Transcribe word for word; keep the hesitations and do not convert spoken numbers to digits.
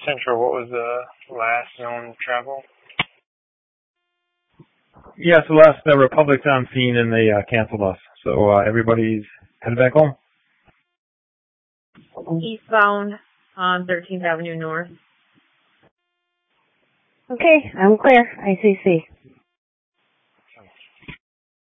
Central, what was the last known travel? Yeah, so last the Republic's on scene and they uh, canceled us. So uh, everybody's headed back home. Eastbound on thirteenth Avenue North. Okay, I'm clear. I C C.